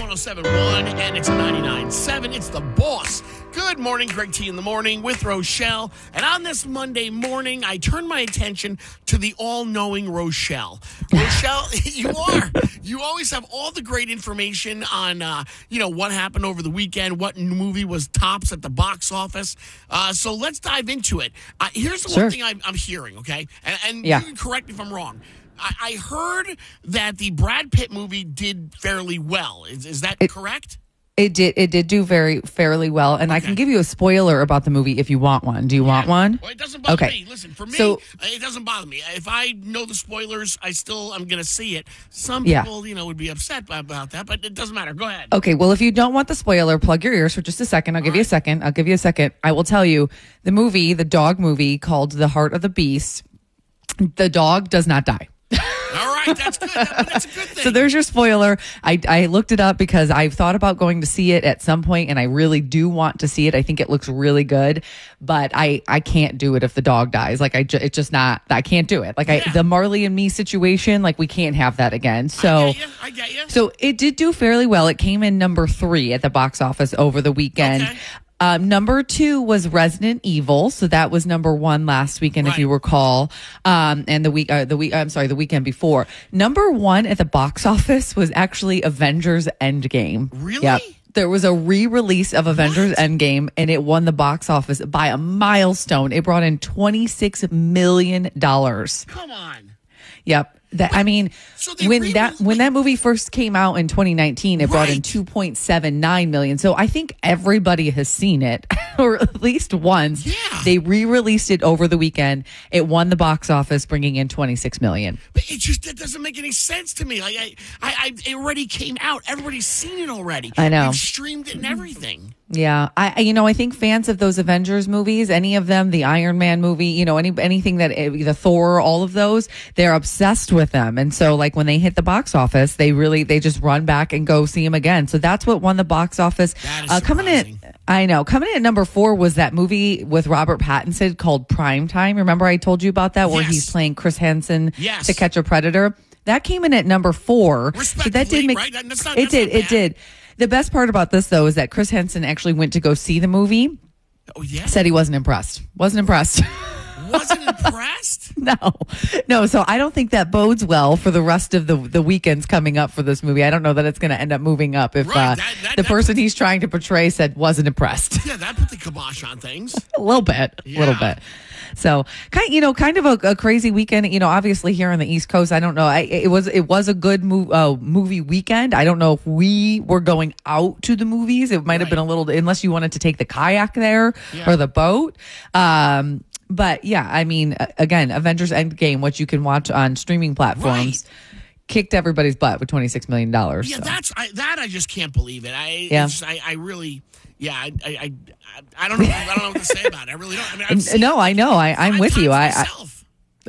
107.1 and it's 99.7. It's The Boss. Good morning, Greg T in the morning with Rochelle. And on this Monday morning, I turn my attention to the all-knowing Rochelle. Rochelle, you always have all the great information on, what happened over the weekend, what movie was tops at the box office. So let's dive into it. Here's the one thing I'm hearing, okay? And you can correct me if I'm wrong. I heard that the Brad Pitt movie did fairly well. Is that correct? It did do fairly well, and I can give you a spoiler about the movie if you want one. Do you want one? Well, it doesn't bother me. Listen, for me, it doesn't bother me. If I know the spoilers, I'm going to see it. Some people, would be upset about that, but it doesn't matter. Go ahead. Okay, well, if you don't want the spoiler, plug your ears for just a second. I'll give you a second. I will tell you the movie, the dog movie called The Heart of the Beast. The dog does not die. All right, that's good. That's a good thing. So there's your spoiler. I looked it up because I've thought about going to see it at some point, and I really do want to see it. I think it looks really good, but I can't do it if the dog dies. Like it's just not. I can't do it. Like the Marley and Me situation. Like we can't have that again. So I get you. So it did do fairly well. It came in number 3 at the box office over the weekend. Okay. Number 2 was Resident Evil, so that was number 1 last weekend, if you recall. And the weekend before. Number 1 at the box office was actually Avengers Endgame. Really? Yep. There was a re-release of Avengers Endgame, and it won the box office by a milestone. It brought in $26 million. Come on. Yep. When that movie first came out in 2019, it brought in $2.79 million. So I think everybody has seen it, or at least once. Yeah. They re-released it over the weekend. It won the box office, bringing in $26 million. But it doesn't make any sense to me. It already came out. Everybody's seen it already. I know. They've streamed it and everything. Yeah, I think fans of those Avengers movies, any of them, the Iron Man movie, anything that the Thor, all of those, they're obsessed with them. And so like when they hit the box office, they just run back and go see them again. So that's what won the box office. That is coming in at number 4 was that movie with Robert Pattinson called Prime Time. Remember I told you about that where he's playing Chris Hansen To Catch a Predator? That came in at number 4. So that did make right? That's not it did. The best part about this, though, is that Chris Hansen actually went to go see the movie. Oh, yeah? Said he wasn't impressed. Wasn't impressed. Wasn't impressed? No. So I don't think that bodes well for the rest of the weekends coming up for this movie. I don't know that it's going to end up moving up if the person he's trying to portray said wasn't impressed. Yeah, that put the kibosh on things. A little bit. So kind of a crazy weekend. Obviously here on the East Coast, I don't know. It was a good movie weekend. I don't know if we were going out to the movies. It might have been a little, unless you wanted to take the kayak there or the boat. But yeah, I mean, again, Avengers Endgame, which you can watch on streaming platforms. Kicked everybody's butt with $26 million. Yeah, so. I just can't believe it. I really. Yeah, I don't know. I don't know what to say about it. I really don't. I mean, no, I know. I'm with you.